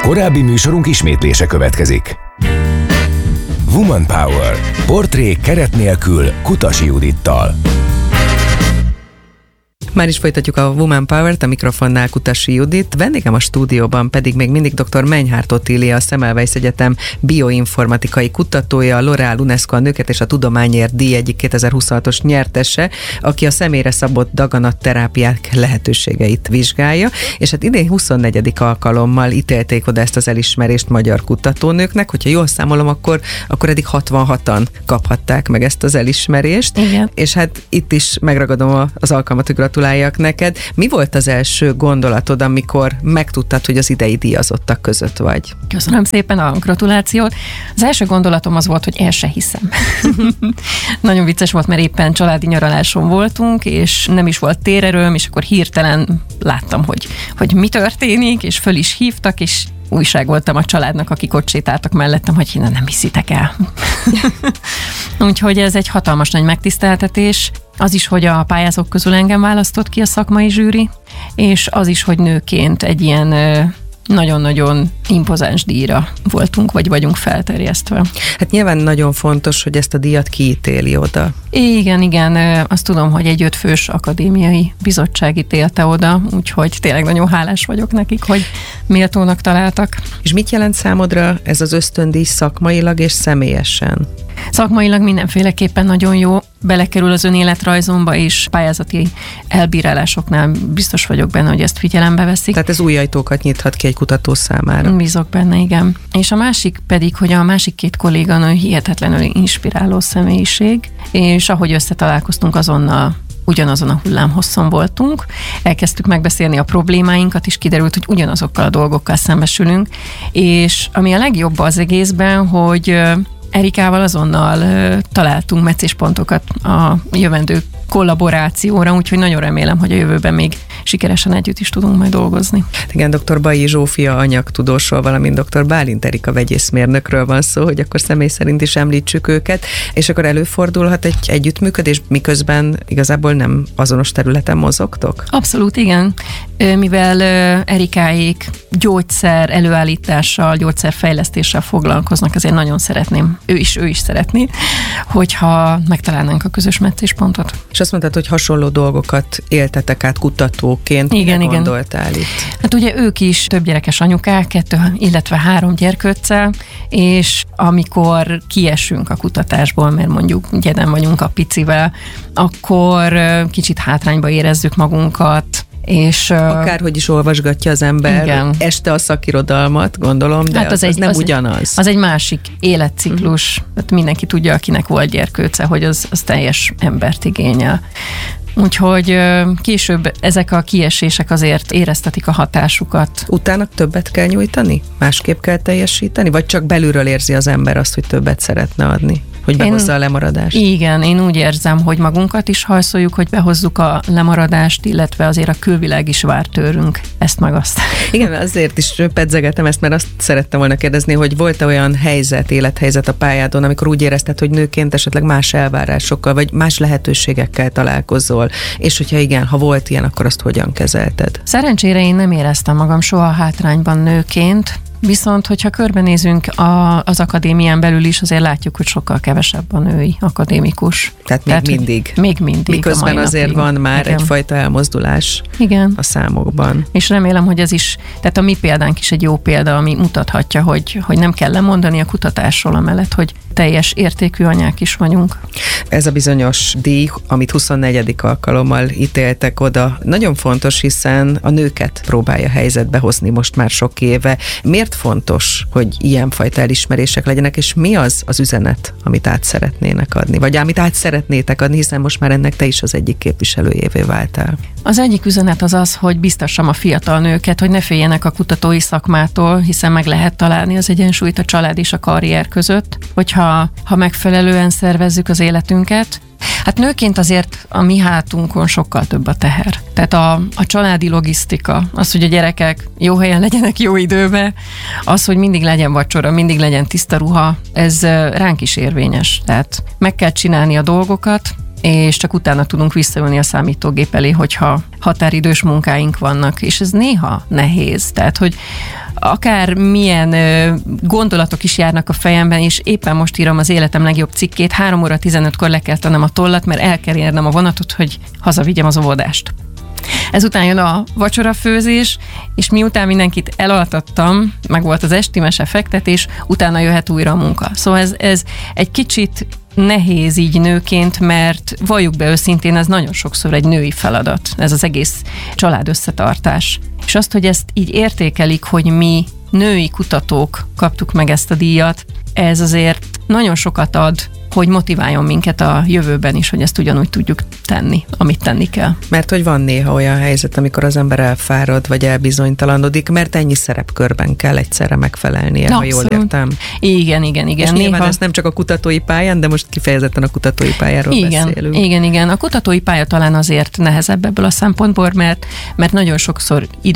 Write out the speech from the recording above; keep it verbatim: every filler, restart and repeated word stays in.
Korábbi műsorunk ismétlése következik. Woman Power. Portrék keret nélkül Kutasi Judittal. Már is folytatjuk a Woman Power-t, a mikrofonnál Kutasi Judit, vendégem a stúdióban pedig még mindig dr. Menyhárt Otília, a Semmelweis Egyetem bioinformatikai kutatója, a L'Oréal UNESCO a Nőket és a Tudományért díj egyik kétezer-huszonhatos nyertese, aki a személyre szabott daganatterápiák lehetőségeit vizsgálja, és hát idén huszonnegyedik alkalommal ítélték oda ezt az elismerést magyar kutatónőknek, hogyha jól számolom, akkor, akkor eddig hatvanhatan kaphatták meg ezt az elismerést. Igen. És hát itt is megragadom az alkalmat, hogy gratuláljak neked. Mi volt az első gondolatod, amikor megtudtad, hogy az idei díjazottak között vagy? Köszönöm szépen a gratulációt. Az első gondolatom az volt, hogy el se hiszem. Nagyon vicces volt, mert éppen családi nyaraláson voltunk, és nem is volt térerőm, és akkor hirtelen láttam, hogy, hogy mi történik, és föl is hívtak, és újságoltam a családnak, akik ott sétáltak mellettem, hogy innen nem hiszitek el. Úgyhogy ez egy hatalmas nagy megtiszteltetés. Az is, hogy a pályázók közül engem választott ki a szakmai zsűri, és az is, hogy nőként egy ilyen nagyon-nagyon impozáns díjra voltunk, vagy vagyunk felterjesztve. Hát nyilván nagyon fontos, hogy ezt a díjat kiítéli oda. Igen, igen, azt tudom, hogy egy ötfős akadémiai bizottság ítélte oda, úgyhogy tényleg nagyon hálás vagyok nekik, hogy méltónak találtak. És mit jelent számodra ez az ösztöndíj szakmailag és személyesen? Szakmailag mindenféleképpen nagyon jó, belekerül az önéletrajzomba, és pályázati elbírálásoknál biztos vagyok benne, hogy ezt figyelembe veszik. Tehát ez új ajtókat nyithat ki egy kutató számára. Bízok benne, igen. És a másik pedig, hogy a másik két kolléganő hihetetlenül inspiráló személyiség, és ahogy összetalálkoztunk, azonnal ugyanazon a hullámhosszon voltunk. Elkezdtük megbeszélni a problémáinkat, és kiderült, hogy ugyanazokkal a dolgokkal szembesülünk, és ami a legjobb az egészben, hogy Erikával azonnal uh, találtunk meccéspontokat a jövendő kollaborációra, úgyhogy nagyon remélem, hogy a jövőben még sikeresen együtt is tudunk majd dolgozni. Igen, dr. Bailly Zsófia anyagtudósról, valamint dr. Bálint Erika vegyészmérnökről van szó, hogy akkor személy szerint is említsük őket, és akkor előfordulhat egy együttműködés, miközben igazából nem azonos területen mozogtok? Abszolút, igen. Mivel Erikáék gyógyszer előállítással, gyógyszerfejlesztéssel foglalkoznak, azért nagyon szeretném, ő is, ő is szeretné, hogyha megtalálnánk a közös meccéspontot. És azt mondtad, hogy hasonló dolgokat éltetek át kutatóként. Igen, igen. Gondoltál itt? Hát ugye ők is több gyerekes anyukák, kettő, illetve három gyerkőccel, és amikor kiesünk a kutatásból, mert mondjuk ugye nem vagyunk a picivel, akkor kicsit hátrányba érezzük magunkat, és akárhogy is olvasgatja az ember, igen, este a szakirodalmat, gondolom, de hát az, az, egy, az nem az ugyanaz. Az egy másik életciklus. Uh-huh. Hát mindenki tudja, akinek volt gyerkőce, hogy az, az teljes embert igényel. Úgyhogy később ezek a kiesések azért éreztetik a hatásukat. Utána többet kell nyújtani? Másképp kell teljesíteni? Vagy csak belülről érzi az ember azt, hogy többet szeretne adni? Hogy behozza én, a lemaradást? Igen, én úgy érzem, hogy magunkat is hajszoljuk, hogy behozzuk a lemaradást, illetve azért a külvilág is vár tőlünk ezt meg azt. Igen, azért is pedzegetem ezt, mert azt szerettem volna kérdezni, hogy volt-e olyan helyzet, élethelyzet a pályádon, amikor úgy érezted, hogy nőként esetleg más elvárásokkal, vagy más lehetőségekkel találkozol, és hogyha igen, ha volt ilyen, akkor azt hogyan kezelted? Szerencsére én nem éreztem magam soha hátrányban nőként, viszont, hogyha körbenézünk a, az akadémián belül is, azért látjuk, hogy sokkal kevesebb a női akadémikus. Tehát még Tehát, mindig. Még mindig. Miközben azért napig van már igen, egyfajta elmozdulás igen, a számokban. És remélem, hogy ez is, tehát a mi példánk is egy jó példa, ami mutathatja, hogy, hogy nem kell lemondani a kutatásról amellett, hogy teljes értékű anyák is vagyunk. Ez a bizonyos díj, amit huszonnegyedik alkalommal ítéltek oda, nagyon fontos, hiszen a nőket próbálja helyzetbe hozni most már sok éve. Miért fontos, hogy ilyenfajta elismerések legyenek, és mi az az üzenet, amit át szeretnének adni, vagy amit át szeretnétek adni, hiszen most már ennek te is az egyik képviselőjévé váltál? Az egyik üzenet az az, hogy biztassam a fiatal nőket, hogy ne féljenek a kutatói szakmától, hiszen meg lehet találni az egyensúlyt a család és a karrier között, hogyha ha megfelelően szervezzük az életünket. Hát nőként azért a mi hátunkon sokkal több a teher. Tehát a, a családi logisztika, az, hogy a gyerekek jó helyen legyenek jó időben, az, hogy mindig legyen vacsora, mindig legyen tiszta ruha, ez ránk is érvényes. Tehát meg kell csinálni a dolgokat, és csak utána tudunk visszaülni a számítógép elé, hogyha határidős munkáink vannak, és ez néha nehéz. Tehát, hogy akár milyen ö, gondolatok is járnak a fejemben, és éppen most írom az életem legjobb cikkét, három óra tizenötkor le kell tennem a tollat, mert el kell érnem a vonatot, hogy hazavigyem az óvodást. Ezután jön a vacsorafőzés, és miután mindenkit elaltattam, meg volt az esti mese fektetés, utána jöhet újra a munka. Szóval ez, ez egy kicsit nehéz így nőként, mert valljuk be őszintén, ez nagyon sokszor egy női feladat, ez az egész család összetartás. És azt, hogy ezt így értékelik, hogy mi női kutatók kaptuk meg ezt a díjat, ez azért nagyon sokat ad, hogy motiváljon minket a jövőben is, hogy ezt ugyanúgy tudjuk tenni, amit tenni kell. Mert hogy van néha olyan helyzet, amikor az ember elfárad, vagy elbizonytalanodik, mert ennyi szerepkörben kell egyszerre megfelelnie, Na, ha jól abszolút. értem. Igen, igen, igen. És nyilván néha... ez nem csak a kutatói pályán, de most kifejezetten a kutatói pályáról igen, beszélünk. Igen, igen. A kutatói pálya talán azért nehezebb ebből a szempontból, mert, mert nagyon sokszor idő